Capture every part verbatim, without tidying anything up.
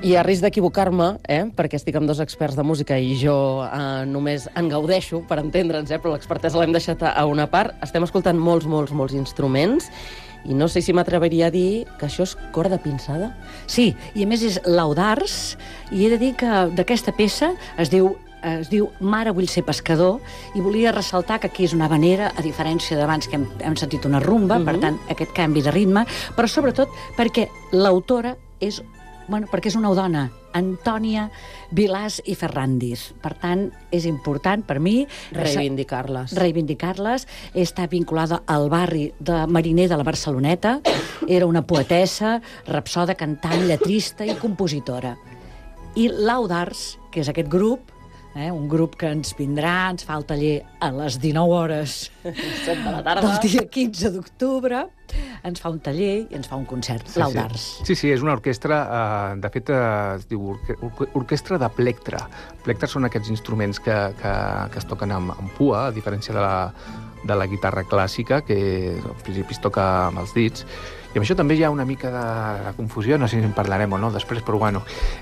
I a risc d'equivocar-me, eh, perquè estic amb dos experts de música i jo eh, només en gaudeixo, per entendre'ns, eh, però l'expertesa l'hem deixat a una part, estem escoltant molts, molts, molts instruments, i no sé si m'atreveria a dir que això és corda pinçada. Sí, i a més és Laudars, i he de dir que d'aquesta peça es diu es diu Mare, vull ser pescador, i volia ressaltar que aquí és una habanera, a diferència d'abans que hem, hem sentit una rumba, uh-huh. Per tant, aquest canvi de ritme, però sobretot perquè l'autora és, bueno, perquè és una dona, Antònia Vilàs i Ferrandis. Per tant, és important per mi reivindicar-les. Reivindicar-les. Està vinculada al barri de Mariner de la Barceloneta. Era una poetessa, rapsoda, cantant, lletrista i compositora. I Laudars, que és aquest grup, Eh, un grup que ens vindrà, ens fa el taller a les dinou hores set de la tarda. del dia quinze d'octubre, ens fa un taller i ens fa un concert, sí, Laudars. Sí. sí, sí, és una orquestra, eh, de fet, eh, es diu orque orquestra de plectre. Plectre són aquests instruments que, que, que es toquen amb, amb pua, a diferència de la, de la guitarra clàssica, que al principi es toca amb els dits. I amb això també hi ha una mica de, de confusió, no sé si en parlarem o no després, però bueno.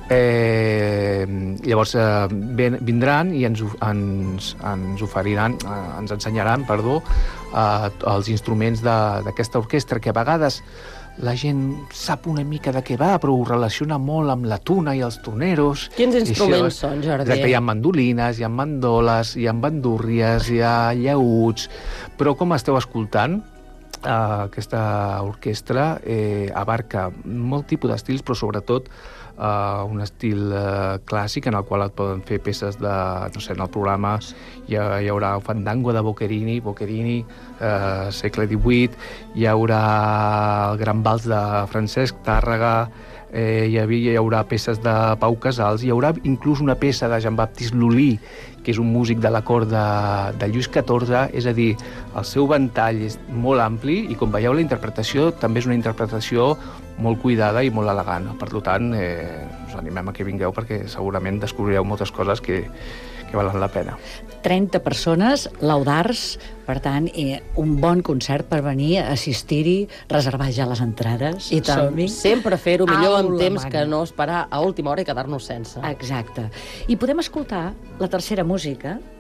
Eh, llavors eh, ven, vindran i ens, ens, ens oferiran, eh, ens ensenyaran, perdó, eh, els instruments d'aquesta orquestra, que a vegades la gent sap una mica de què va, però ho relaciona molt amb la tuna i els toneros. Quins instruments això, són, Jordi? Exacte, hi ha mandolines, hi ha mandoles, hi ha bandúrries, hi ha llaüts, però com esteu escoltant, Uh, aquesta orquestra eh, abarca molt tipus d'estils, però sobretot uh, un estil uh, clàssic en el qual et poden fer peces de, no sé, en el programa hi, ha, hi haurà el Fandango de Boccherini, Boccherini, uh, segle divuit, hi haurà el Gran Vals de Francesc Tàrrega, eh, hi, havia, hi haurà peces de Pau Casals, hi haurà inclús una peça de Jean-Baptiste Lully, que és un músic de la cort de, de Lluís catorze, és a dir, el seu ventall és molt ampli i, com veieu, la interpretació també és una interpretació molt cuidada i molt elegant. Per tant, eh, us animem a que vingueu perquè segurament descobrireu moltes coses que, que valen la pena. trenta persones, Laudars, per tant, eh, un bon concert per venir a assistir-hi, reservar ja les entrades. I tant, sempre fer-ho millor amb temps mare. que no esperar a última hora i quedar-nos sense. Exacte. I podem escoltar la tercera música,